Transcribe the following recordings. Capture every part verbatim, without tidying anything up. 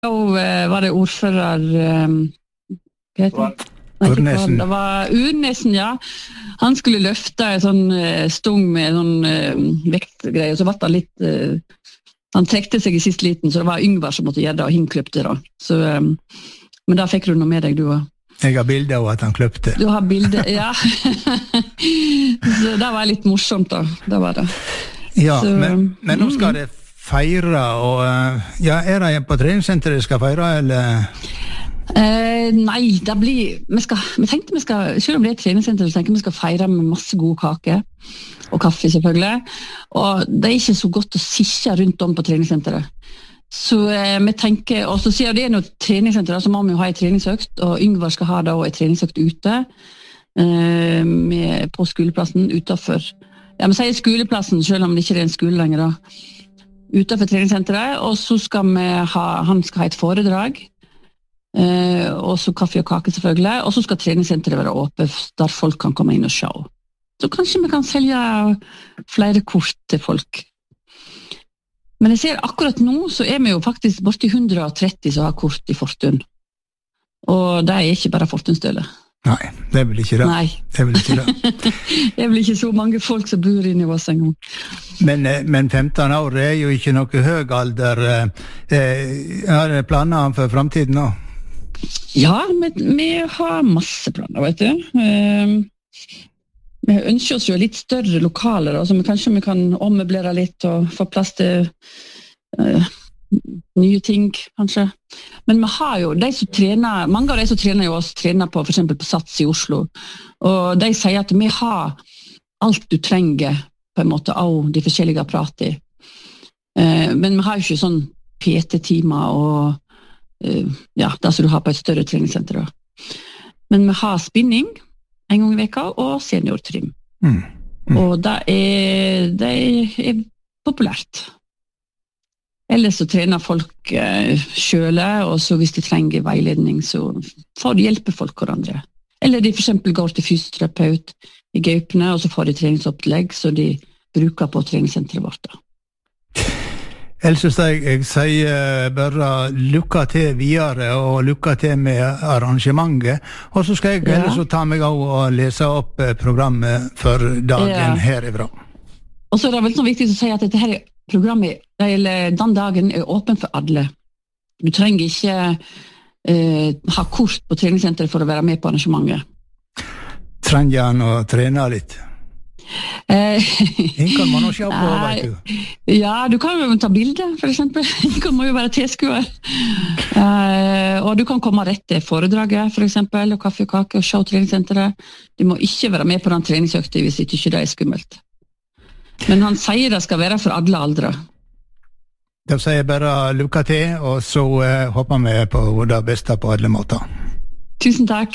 Da var det ordfører hva heter det? Urnesen. Det var Urnesen, ja. Han skulle løfte en sånn stung med sånn vektgreier, og så var det litt han trekte seg i sist liten, så det var Yngvar som måtte gjøre det, og hin kløpte da. Så, men da fikk du noe med deg, du også. Jeg har bilde av at han kløpte. Du har bilde, ja. Så det var litt morsomt da, det var det. Ja, så, men, men nå skal det feire, og ja, er det på treningssenteret det skal feire, eller? Eh, nei, det blir, vi, skal, vi tenkte vi skal, selv om det er et treningssenter, så tenker vi skal feire med masse gode kaker, og kaffe selvfølgelig, og det er ikke så godt å sitte rundt om på treningssenteret. Så eh, vi tenker, og så sier det er noe treningssenter, så må vi jo ha en treningsøkt, og Yngvar skal ha da en treningsøkt ute, eh, med, på skoleplassen, utenfor, ja, vi sier skoleplassen, selv om det ikke er en skole lenger da, utenfor treningssenteret, og så skal vi ha, han skal ha et foredrag, eh, og så kaffe og kake selvfølgelig, og så skal treningssenteret være åpent, der folk kan komme inn og se. Så kanskje vi kan selge flere kort til folk. Men jeg ser akkurat nå, så er vi jo faktisk borti ett hundre og tretti som har kort i Fortun. Og det er ikke bare Fortunstøle. Nei, det er vel ikke det. Nei. Det er vel ikke det. Det er vel ikke så mange folk som bor inne i oss en gang. Men, men femten år er jo ikke noe høy alder. Eh, har dere planer for fremtiden nå? Ja, vi, vi har masse planer, vet du. Eh, Vi ønsker oss jo litt større lokaler, så vi, kanskje vi kan ommøblere litt og få plass til uh, nye ting, kanskje. Men vi har jo, de som trener, mange av de som trener jo oss, trener på, for eksempel på Sats i Oslo, og de sier at vi har alt du trenger, på en måte, av de forskjellige apparatene. Uh, men vi har jo ikke sånn P T-timer og uh, ja, det som du har på et større treningssenter. Men vi har spinning, en gang i veka, og seniortrim. Mm. Mm. Og det er, det er populært. Ellers så trener folk eh, selv, og så hvis de trenger veiledning, så får de hjelpe folk hverandre. Eller de for eksempel går til fysioterapeut i Gaupne, og så får de treningsopplegg, så de bruker på treningssenteret vårt da. Ellers så jeg, jeg sier bare lykke til videre og lykke til med arrangementet, og så skal jeg ja. ellers ta meg av og lese opp programmet for dagen ja. herifra. Og så er det vel så viktig å si at dette her programmet, eller den dagen er åpen for alle. Du trenger ikke eh, ha kort på treningssenteret for å være med på arrangementet. Trenger han å trene litt? En kan man også se på, vet du. Ja, du kan jo ta bilder, for eksempel. En kan må jo være tilskuer. Uh, og du kan komme rett til foredraget, for eksempel, og kaffe og kake, og se treningssenteret. Du må ikke være med på den treningsøkta hvis ikke det er skummelt. Men han sier det skal være for alle aldre. Da sier jeg bare lykke til, og så uh, håper vi på det beste på alle måter. Tusen takk.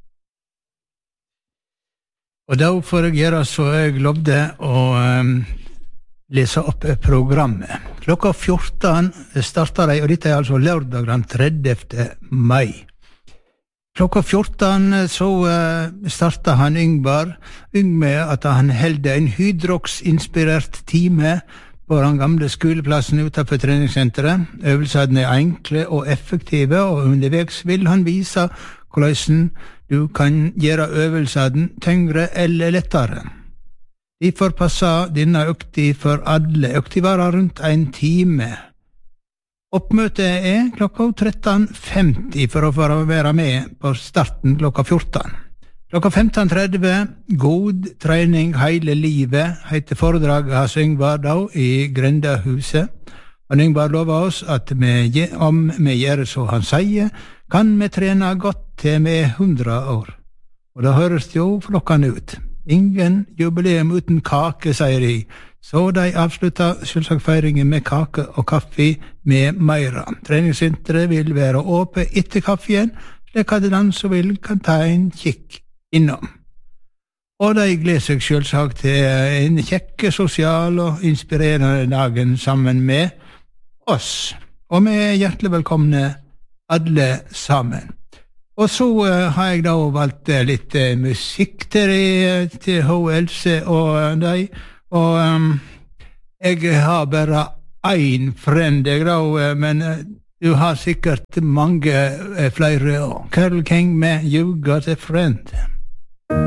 Og da får jeg gjøre så jeg lovde å um, lese opp programmet. Klokka fjorten starter de, og dette er altså lørdag den tredjevte mai. Klokka fjorten så uh, starter han Yngvar, Yng med at han helde en hydrox-inspirert time på den gamle skoleplassen utenfor treningssenteret. Øvelsene er enkle og effektive, og underveis vil han vise hvordan du kan gjøre øvelsene tyngre eller lettere. De får passe denne økta for alle. Økta varer rundt en time. Oppmøtet er klokka tretten femti for å få være med på starten klokka fjorten. Klokka femten tretti, god trening hele livet, heter foredraget hans Yngvar da i Grendahuset. Og Yngvar lover oss at vi, om vi gjør så han sier, kan vi trene godt til vi er hundre år. Og da høres det jo flokkene ut. Ingen jubileum uten kake, sier de. Så de avslutter selvsagt feiringen med kake og kaffe med meira. Treningssenteret vil være åpent etter kaffen, slik at den som vil kan ta en kikk innom. Og de gleder seg selvsagt til en kjekke, sosial og inspirerende dagen sammen med oss. Og vi er hjertelig velkomne alle sammen. Og så uh, har jeg da valgt uh, litt uh, musikk til, uh, til H. Else og uh, deg, og um, jeg har bare ein frend, jeg da, uh, men uh, Du har sikkert mange flere. Carole King med You Got a Friend.